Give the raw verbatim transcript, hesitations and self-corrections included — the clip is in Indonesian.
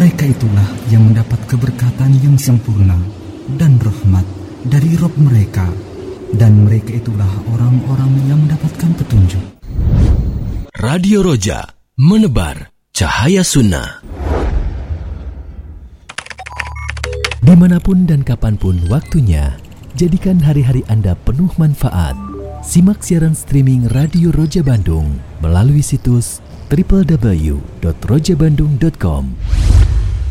Mereka itulah yang mendapat keberkatan yang sempurna dan rahmat dari Rabb mereka, dan mereka itulah orang-orang yang mendapatkan petunjuk. Radio Roja, menebar cahaya sunnah. Dimanapun dan kapanpun waktunya, jadikan hari-hari Anda penuh manfaat. Simak siaran streaming Radio Roja Bandung melalui situs double-u double-u double-u dot roja bandung dot com.